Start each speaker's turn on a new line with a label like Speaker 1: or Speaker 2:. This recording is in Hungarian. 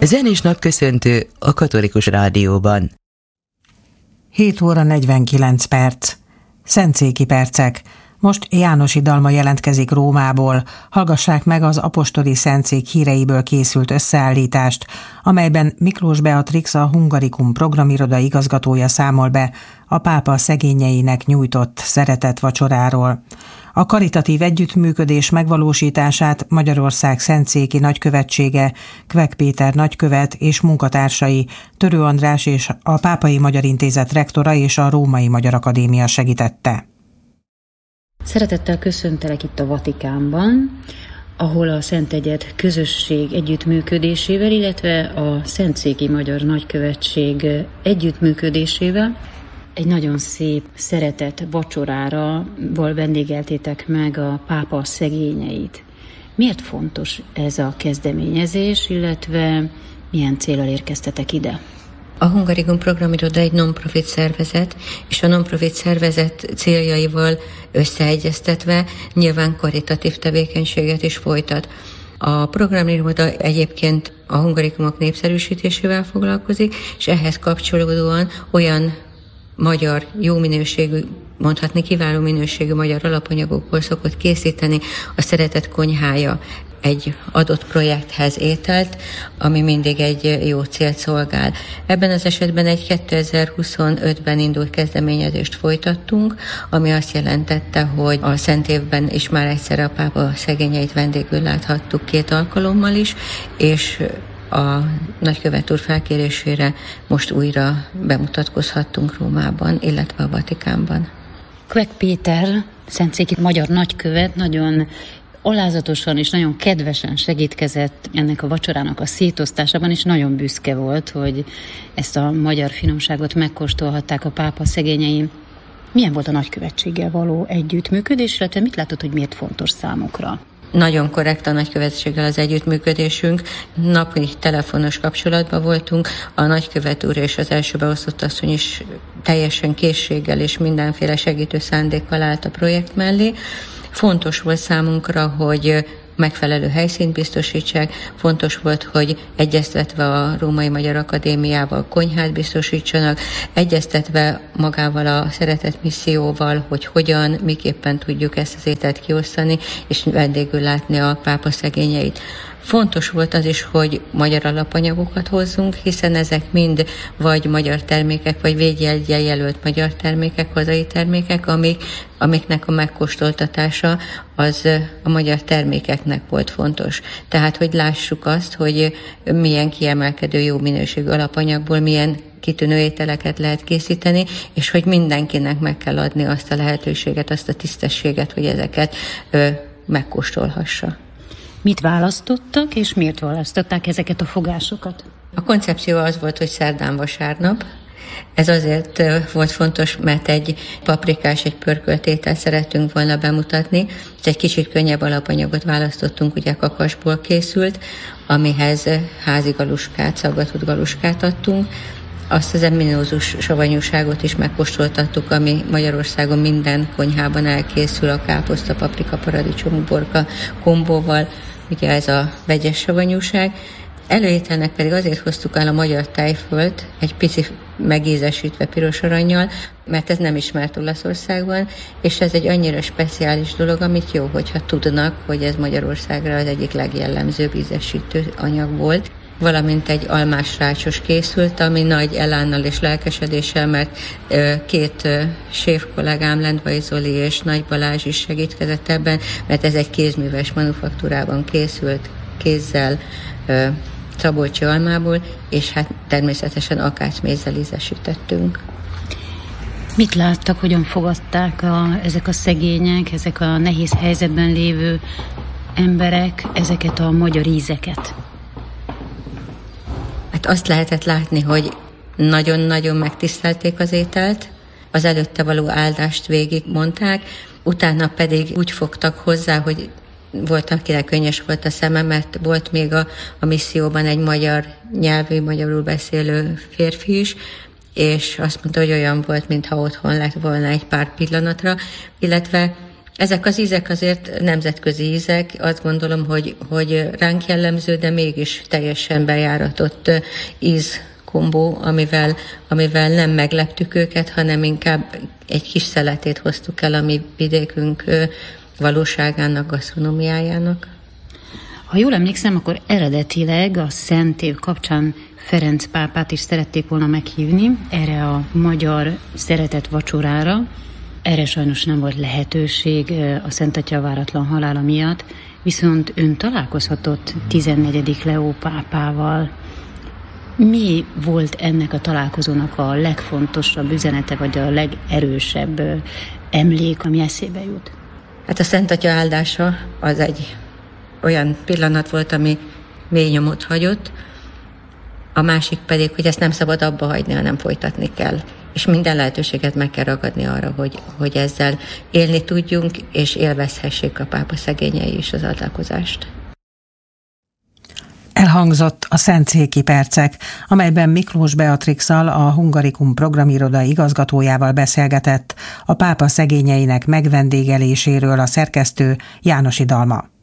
Speaker 1: Zenés napköszöntő a Katolikus Rádióban.
Speaker 2: 7 óra 49 perc. Szentszéki percek. Most Jánosi Dalma jelentkezik Rómából. Hallgassák meg az apostoli szentszék híreiből készült összeállítást, amelyben Miklós Beatrix, a Hungarikum programiroda igazgatója számol be a pápa szegényeinek nyújtott szeretett vacsoráról. A karitatív együttműködés megvalósítását Magyarország szentszéki nagykövetsége, Kvek Péter nagykövet és munkatársai, Törő András és a Pápai Magyar Intézet rektora és a Római Magyar Akadémia segítette.
Speaker 3: Szeretettel köszöntelek itt a Vatikánban, ahol a Szent Egyed közösség együttműködésével, illetve a Szentszéki Magyar Nagykövetség együttműködésével egy nagyon szép szeretett vacsorára vendégeltétek meg a pápa szegényeit. Miért fontos ez a kezdeményezés, illetve milyen céllal érkeztetek ide?
Speaker 4: A Hungarikum programiroda egy non-profit szervezet, és a non-profit szervezet céljaival összeegyeztetve nyilván karitatív tevékenységet is folytat. A programiroda egyébként a hungarikumok népszerűsítésével foglalkozik, és ehhez kapcsolódóan olyan magyar, jó minőségű, mondhatni kiváló minőségű magyar alapanyagokból szokott készíteni a Szeretet Konyhája egy adott projekthez ételt, ami mindig egy jó célt szolgál. Ebben az esetben egy 2025-ben indult kezdeményezést folytattunk, ami azt jelentette, hogy a Szent Évben is már egyszer a pápa szegényeit vendégül láthattuk 2 alkalommal is, és a nagykövet úr felkérésére most újra bemutatkozhattunk Rómában, illetve a Vatikánban.
Speaker 3: Kvek Péter, szentszéki magyar nagykövet, nagyon alázatosan és nagyon kedvesen segítkezett ennek a vacsorának a szétosztásában, és nagyon büszke volt, hogy ezt a magyar finomságot megkóstolhatták a pápa szegényei. Milyen volt a nagykövetséggel való együttműködés, illetve mit látod, hogy miért fontos számukra?
Speaker 4: Nagyon korrekt a nagykövetséggel az együttműködésünk. Napi telefonos kapcsolatban voltunk. A nagykövet úr és az első beosztott asszony is teljesen készséggel és mindenféle segítő szándékkal állt a projekt mellé. Fontos volt számunkra, hogy megfelelő helyszínt biztosítsák. Fontos volt, hogy egyeztetve a Római Magyar Akadémiával konyhát biztosítsanak, egyeztetve magával a szeretett misszióval, hogy hogyan, miképpen tudjuk ezt az ételt kiosztani, és vendégül látni a pápa szegényeit. Fontos volt az is, hogy magyar alapanyagokat hozzunk, hiszen ezek mind vagy magyar termékek, vagy védjeggyel jelölt magyar termékek, hazai termékek, amiknek a megkóstoltatása az a magyar termékeknek volt fontos. Tehát, hogy lássuk azt, hogy milyen kiemelkedő jó minőségű alapanyagból milyen kitűnő ételeket lehet készíteni, és hogy mindenkinek meg kell adni azt a lehetőséget, azt a tisztességet, hogy ezeket megkóstolhassa.
Speaker 3: Mit választottak, és miért választották ezeket a fogásokat?
Speaker 4: A koncepció az volt, hogy szerdán vasárnap. Ez azért volt fontos, mert egy paprikás, egy pörkölt ételt szerettünk volna bemutatni. Egy kicsit könnyebb alapanyagot választottunk, ugye kakasból készült, amihez házi galuskát, szaggatott galuskát adtunk. Azt az eminózus savanyúságot is megkóstoltattuk, ami Magyarországon minden konyhában elkészül, a káposzta, paprika, paradicsom, uborka kombóval, ugye ez a vegyes savanyúság. Előételnek pedig azért hoztuk el a magyar tejfölt, egy pici megízesítve piros arannyal, mert ez nem ismert Olaszországban, és ez egy annyira speciális dolog, amit jó, hogyha tudnak, hogy ez Magyarországra az egyik legjellemzőbb ízesítő anyag volt. Valamint egy almás rácsos készült, ami nagy elánnal és lelkesedéssel, mert 2 séf kollégám, Lendvai Zoli és Nagy Balázs is segítkezett ebben, mert ez egy kézműves manufaktúrában készült, kézzel, szabolcsi almából, és hát természetesen akácmézzel ízesítettünk.
Speaker 3: Mit láttak, hogyan fogadták ezek a szegények, ezek a nehéz helyzetben lévő emberek ezeket a magyar ízeket?
Speaker 4: Hát azt lehetett látni, hogy nagyon-nagyon megtisztelték az ételt, az előtte való áldást végig mondták, utána pedig úgy fogtak hozzá, hogy volt, akinek könnyes volt a szeme, mert volt még a misszióban egy magyar nyelvű, magyarul beszélő férfi is, és azt mondta, hogy olyan volt, mintha otthon lett volna egy pár pillanatra, illetve Ezek az ízek azért nemzetközi ízek, azt gondolom, hogy ránk jellemző, de mégis teljesen bejáratott ízkombó, amivel nem megleptük őket, hanem inkább egy kis szeletét hoztuk el a mi vidékünk valóságának, gasztronómiájának.
Speaker 3: Ha jól emlékszem, akkor eredetileg a Szent Év kapcsán Ferenc pápát is szerették volna meghívni erre a magyar szeretett vacsorára. Erre sajnos nem volt lehetőség a Szent Atya váratlan halála miatt, viszont ön találkozhatott 14. Leó pápával. Mi volt ennek a találkozónak a legfontosabb üzenete, vagy a legerősebb emlék, ami eszébe jut?
Speaker 4: Hát a Szent Atya áldása az egy olyan pillanat volt, ami mély nyomot hagyott, a másik pedig, hogy ezt nem szabad abba hagyni, hanem folytatni kell. És minden lehetőséget meg kell ragadni arra, hogy ezzel élni tudjunk, és élvezhessék a pápa szegényei is az adakozást.
Speaker 2: Elhangzott a Szentszéki percek, amelyben Miklós Beatrixal, a Hungarikum programiroda igazgatójával beszélgetett a pápa szegényeinek megvendégeléséről a szerkesztő Jánosi Dalma.